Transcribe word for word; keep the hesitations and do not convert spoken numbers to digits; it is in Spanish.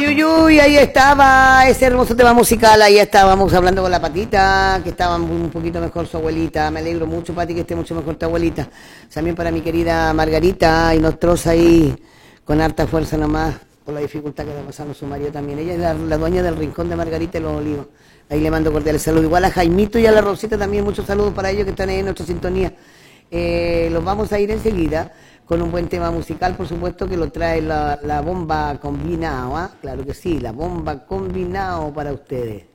Uy, uy, uy, ahí estaba ese hermoso tema musical, ahí estábamos hablando con la Patita, que estaba un poquito mejor su abuelita. Me alegro mucho, Pati, que esté mucho mejor tu abuelita. También para mi querida Margarita y Nostroza ahí, con harta fuerza nomás, por la dificultad que está pasando su marido también. Ella es la, la dueña del rincón de Margarita y los Olivos. Ahí le mando cordiales saludos. Igual a Jaimito y a la Rosita también, muchos saludos para ellos que están ahí en nuestra sintonía. Eh, los vamos a ir enseguida con un buen tema musical, por supuesto, que lo trae la, la bomba combinado, ¿ah? Claro que sí, la bomba combinado para ustedes.